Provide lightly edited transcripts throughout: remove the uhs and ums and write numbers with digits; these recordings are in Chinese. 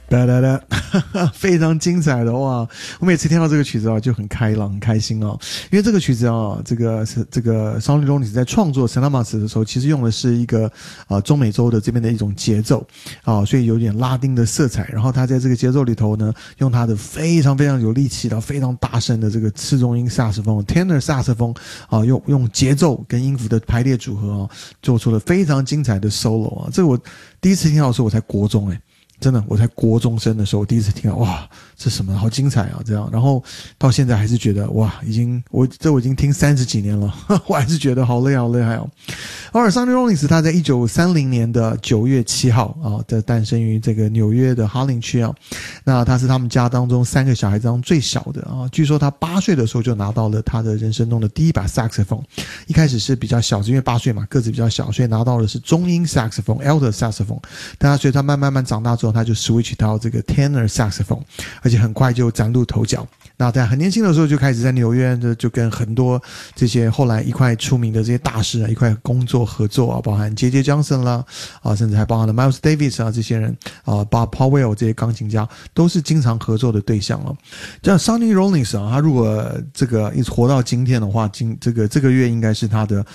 哒哒哒，非常精彩的哇！我每次听到这个曲子啊，就很开朗、很开心哦。因为这个曲子啊，这个 Sonny Rollins 在创作 Santa Maria 的时候，其实用的是一个中美洲的这边的一种节奏啊，所以有点拉丁的色彩。然后他在这个节奏里头呢，用他的非常非常有力气的、非常大声的这个次中音萨克斯风 tenor 萨克斯风啊，用节奏跟音符的排列组合啊，做出了非常精彩的 solo 啊。这个我第一次听到的时候，我才国中真的，我才国中生的时候，我第一次听到，哇，这什么好精彩啊！这样，然后到现在还是觉得，哇，我已经听30几年了，我还是觉得好厉害，好厉害哦。而 Sonny Rollins 他在1930年的9月7号啊，诞生于这个纽约的哈林区啊。那他是他们家当中3个小孩当中最小的啊。据说他8岁的时候就拿到了他的人生中的第一把萨克斯风，一开始是比较小，因为8岁嘛，个子比较小，所以拿到的是中音萨克斯风 （alto 萨克斯风）。但他随着他慢慢长大之后，他就 switch 到这个 tenor 萨克斯风，而且很快就崭露头角。那在很年轻的时候就开始在纽约就跟很多这些后来一块出名的这些大师啊一块工作合作啊，包含 J.J. Johnson 啦啊，甚至还包含了 Miles Davis 啊这些人啊 Bob Powell 这些钢琴家都是经常合作的对象了。这样 Sonny Rollins 啊，他如果这个一直活到今天的话，这个月应该是他的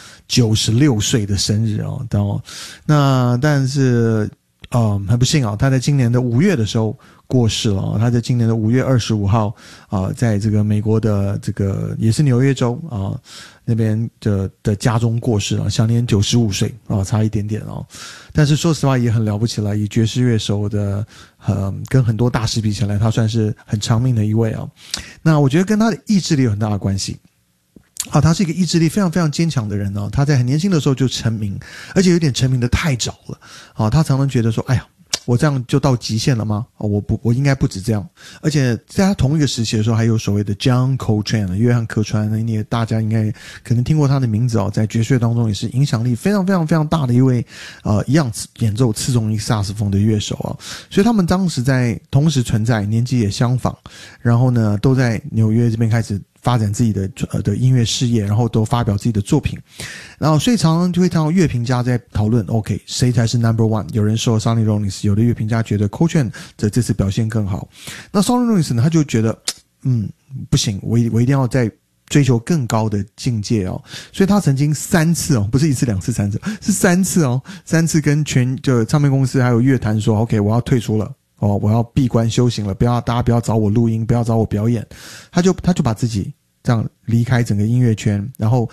96岁的生日啊。那但是很不幸啊，他在今年的5月的时候过世了啊。他在今年的5月25号在这个美国的这个也是纽约州啊那边的家中过世了，享年95岁啊，差一点点哦。但是说实话也很了不起了，以爵士乐手的跟很多大师比起来，他算是很长命的一位啊。那我觉得跟他的意志力有很大的关系。他是一个意志力非常非常坚强的人哦。他在很年轻的时候就成名，而且有点成名的太早了。他常常觉得说，哎呀，我这样就到极限了吗？我应该不止这样。而且在他同一个时期的时候，还有所谓的 John Coltrane 约翰科川，大家应该可能听过他的名字哦，在爵士乐当中也是影响力非常非常非常大的一位一样演奏次中音萨克斯风的乐手啊。所以他们当时在同时存在，年纪也相仿，然后呢都在纽约这边开始发展自己的音乐事业，然后都发表自己的作品，然后所以常常就会看到乐评家在讨论 OK 谁才是 number one。 有人说 Sonny Rollins， 有的乐评家觉得 Coltrane 这次表现更好。那 Sonny Rollins 呢，他就觉得不行，我一定要再追求更高的境界哦。所以他曾经3次不是1次2次3次，是3次3次跟就唱片公司还有乐坛说 OK 我要退出了我要闭关修行了，大家不要找我录音，不要找我表演。他就把自己这样离开整个音乐圈，然后